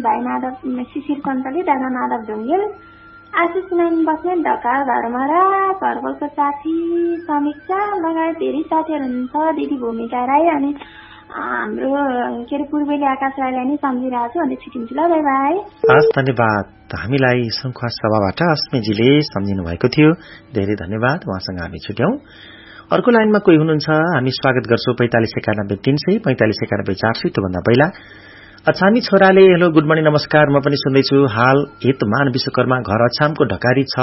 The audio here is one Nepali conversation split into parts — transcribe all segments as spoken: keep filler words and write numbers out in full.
भाइ माधव शिशिर कन्तले, दादा माधव ढुङ्गेल, आशिष नाइन बस्ने, ढका धर्मरा, घरबलको साथी समीक्षा लगायत धेरै साथीहरू हुनुहुन्छ, दिदी भूमिका राई अनि हाम्रो के अरे पूर्वेली आकाश राईलाई नै सम्झिरहेको छु अनि छुट्टिन्छु ल, बाई बाई। हस्, धन्यवाद। हामीलाई सङ्खुवा सभाबाट अस्मिजीले सम्झिनु भएको थियो, धेरै धन्यवाद। उहाँसँग हामी छुट्यौं। अर्को लाइनमा कोही हुनुहुन्छ, हामी स्वागत गर्छौं पैंतालिस एकानब्बे तीन सय पैंतालिस एकानब्बे चार सय त्योभन्दा पहिला अछामी छोराले हेलो गुड मर्निङ नमस्कार, म पनि सुन्दैछु। हाल हितमान विश्वकर्मा घर अछामको ढकारी छ,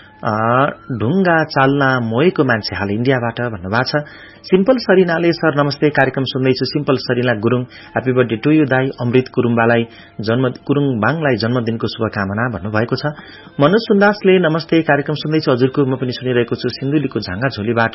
ढुङ्गा चाल्ना मोएको मान्छे हाल इन्डियाबाट भन्नुभएको छ। सिम्पल सरिनाले सर नमस्ते, कार्यक्रम सुन्दैछु। Simple Sarina Gurung, happy birthday to you दाई। अमृत कुरुम्बालाई जन्म कुरुङबाङलाई जन्मदिनको शुभकामना भन्नुभएको छ। मनोज सुन्दासले नमस्ते, कार्यक्रम सुन्दैछु हजुरको, म पनि सुनिरहेको छु। सिन्धुलीको झाँगा झोलीबाट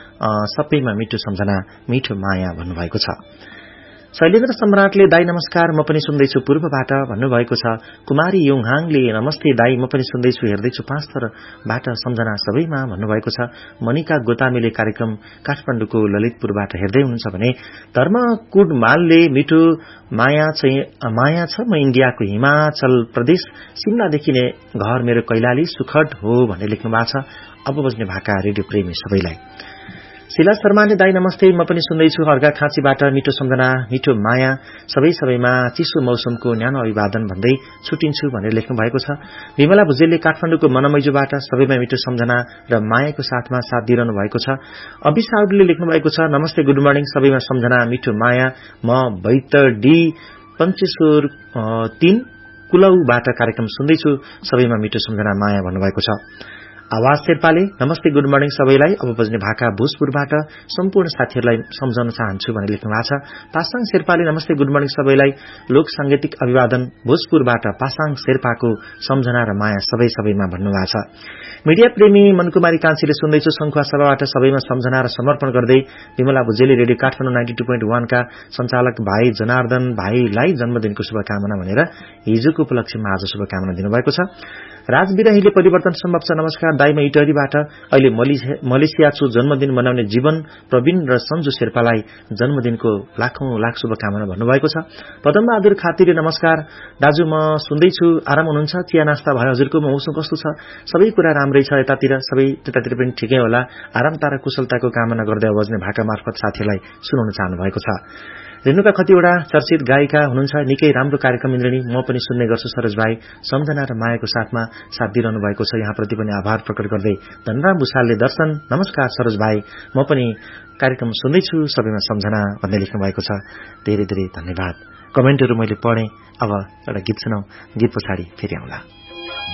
सबैमा मिठो सम्झना मिठो माया भन्नुभएको छ। शैलेन्द्र सम्राटले दाई नमस्कार, म पनि सुन्दैछु पूर्वबाट भन्नुभएको छ। कुमारी योङहाङले नमस्ते दाई, म पनि सुन्दैछु, हेर्दैछु पाँच थरबाट सम्झना सबैमा भन्नुभएको छ। मनिका गोतामीले कार्यक्रम काठमाडौँको ललितपुरबाट हेर्दै हुनुहुन्छ भने धर्म कुडमालले मिठो माया चाहिँ माया छ, म इन्डियाको हिमाचल प्रदेश सिमलादेखि नै घर मेरो कैलाली सुखद हो भनेर लेख्नु भएको छ। अब बज्ने भाका रेडियो प्रेमी सबैलाई। शिला शर्माले दाई नमस्ते, म पनि सुन्दैछु, अर्घा खाँचीबाट मिठो सम्झना मिठो माया सबै सबैमा चिसो मौसमको न्यानो अभिवादन भन्दै छुटिन्छु भनेर लेख्नु भएको छ। विमला भुजेलले काठमाडौँको मनमैजोबाट सबैमा मिठो सम्झना र मायाको साथमा साथ दिइरहनु भएको छ। अभिसाउडले लेख्नु भएको छ नमस्ते गुड मर्निङ, सबैमा सम्झना मिठो माया, म बैतडी पञ्चेश्वर तीन कुलौबाट कार्यक्रम सुन्दैछु, सबैमा मिठो सम्झना माया भन्नुभएको छ। आवाज शेर्पाले नमस्ते गुड मर्निङ सबैलाई, अब बज्ने भाका भोजपुरबाट सम्पूर्ण साथीहरूलाई सम्झाउन चाहन्छु भनेर लेख्नु भएको छ। पासाङ शेर्पाले नमस्ते गुड मर्निङ सबैलाई, लोक सांगीतिक अभिवादन भोजपुरबाट पासाङ शेर्पाको सम्झना र माया सबै सबैमा भन्नुभएको छ। मिडिया प्रेमी मनकुमारी कान्छीले सुन्दैछु, शङ्खुवा सभाबाट सबैमा सम्झना र समर्पण गर्दै Bimala भुजेली radio Kathmandu ninety two point one का सञ्चालक भाइ जनार्दन भाइलाई जन्मदिनको शुभकामना भनेर हिजोको उपलक्ष्यमा आज शुभकामना दिनुभएको छ। राजविरहीले परिवर्तन सम्भव छ, नमस्कार दाई, म इटहरीबाट अहिले मलेसिया छु, जन्मदिन मनाउने जीवन प्रवीण र सञ्जु शेर्पालाई जन्मदिनको लाखौं लाख शुभकामना भन्नुभएको छ। पदमबहादुर खातीले नमस्कार दाजु, म सुन्दैछु, आराम हुनुहुन्छ, चिया नास्ता भयो हजुरको, मौसम कस्तो छ? सबै कुरा राम्रै छ यतातिर, सबै त्यतातिर पनि ठिकै होला, आरामता र कुशलताको कामना गर्दै बज्ने भाका मार्फत साथीहरूलाई सुनाउन चाहनु भएको छ। रेणुका खतिवड़ा चर्चित गायिका हुनुहुन्छ, निकै राम्रो कार्यक्रम इन्द्रणी, म पनि सुन्ने गर्छु सरोज भाइ, सम्झना र मायाको साथमा साथ दिइरहनु भएको छ, यहाँप्रति पनि आभार प्रकट गर्दै धनराम भूषालले दर्शन नमस्कार सरोज भाइ, म पनि कार्यक्रम सुन्दैछु, सबैमा सम्झना भन्दै लेख्नु भएको छ, धेरै धेरै धन्यवाद। कमेन्टहरू मैले पढेँ। अब एउटा गीत सुनाऊ, गीत पछाडि फेरि आउँला।